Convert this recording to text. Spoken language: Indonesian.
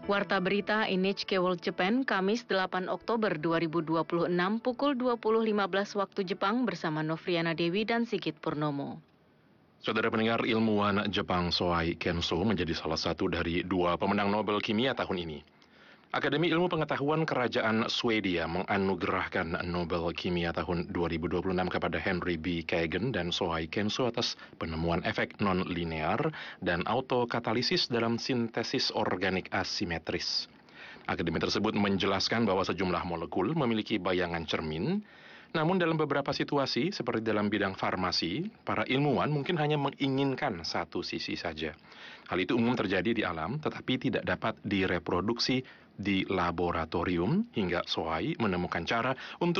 Warta Berita NHK World Japan, Kamis 8 Oktober 2026 pukul 20.15 waktu Jepang bersama Novriana Dewi dan Sigit Purnomo. Saudara pendengar, ilmuwan Jepang Sohei Kenso menjadi salah satu dari 2 pemenang Nobel Kimia tahun ini. Akademi Ilmu Pengetahuan Kerajaan Swedia menganugerahkan Nobel Kimia tahun 2026 kepada Henry B. Kagan dan Sohei Kenso atas penemuan efek non-linear dan autokatalisis dalam sintesis organik asimetris. Akademi tersebut menjelaskan bahwa sejumlah molekul memiliki bayangan cermin, namun dalam beberapa situasi, seperti dalam bidang farmasi, para ilmuwan mungkin hanya menginginkan satu sisi saja. Hal itu umum terjadi di alam, tetapi tidak dapat direproduksi di laboratorium, hingga Sohei menemukan cara untuk